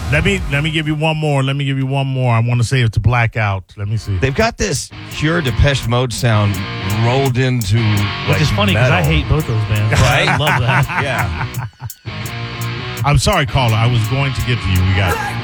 Let me give you one more. I want to say it's Blackout. Let me see. They've got this pure Depeche Mode sound rolled into Which is funny because I hate both those bands. Right? I love that. Yeah. I'm sorry, caller. I was going to get to you. We got